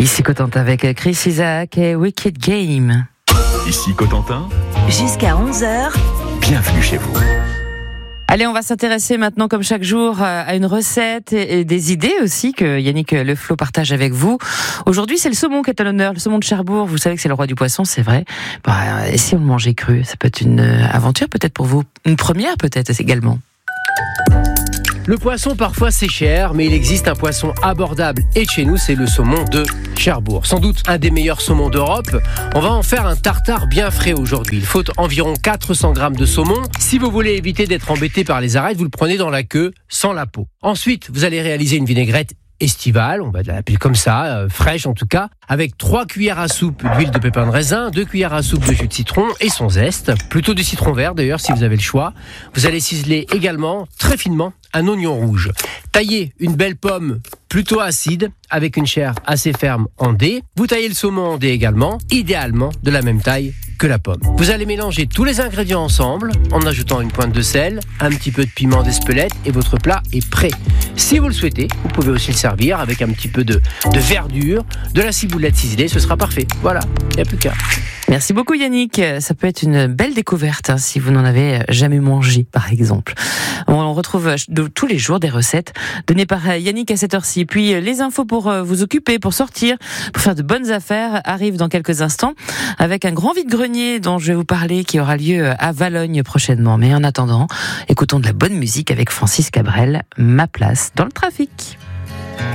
Ici Cotentin avec Chris Isaak et Wicked Game. Ici Cotentin. Jusqu'à 11h. Bienvenue chez vous. Allez, on va s'intéresser maintenant, comme chaque jour, à une recette et des idées aussi que Yannick Le Floch partage avec vous. Aujourd'hui, c'est le saumon qui est à l'honneur, le saumon de Cherbourg. Vous savez que c'est le roi du poisson, c'est vrai. Et si on le mangeait cru, ça peut être une aventure peut-être pour vous. Une première peut-être également. Le poisson, parfois, c'est cher, mais il existe un poisson abordable. Et chez nous, c'est le saumon de Cherbourg. Sans doute un des meilleurs saumons d'Europe. On va en faire un tartare bien frais aujourd'hui. Il faut environ 400 grammes de saumon. Si vous voulez éviter d'être embêté par les arêtes, vous le prenez dans la queue, sans la peau. Ensuite, vous allez réaliser une vinaigrette estivale, on va l'appeler comme ça, fraîche en tout cas, avec 3 cuillères à soupe d'huile de pépin de raisin, 2 cuillères à soupe de jus de citron et son zeste, plutôt du citron vert d'ailleurs si vous avez le choix. Vous allez ciseler également, très finement, un oignon rouge. Taillez une belle pomme plutôt acide, avec une chair assez ferme en dés. Vous taillez le saumon en dés également, idéalement de la même taille que la pomme. Vous allez mélanger tous les ingrédients ensemble, en ajoutant une pointe de sel, un petit peu de piment d'Espelette et votre plat est prêt. Si vous le souhaitez, vous pouvez aussi le servir avec un petit peu de verdure, de la ciboulette ciselée, ce sera parfait. Voilà, il n'y a plus qu'à. Merci beaucoup Yannick, ça peut être une belle découverte si vous n'en avez jamais mangé par exemple. On retrouve tous les jours des recettes données par Yannick à cette heure-ci. Puis les infos pour vous occuper, pour sortir, pour faire de bonnes affaires arrivent dans quelques instants avec un grand vide-grenier dont je vais vous parler qui aura lieu à Valognes prochainement. Mais en attendant, écoutons de la bonne musique avec Francis Cabrel, Ma place dans le trafic.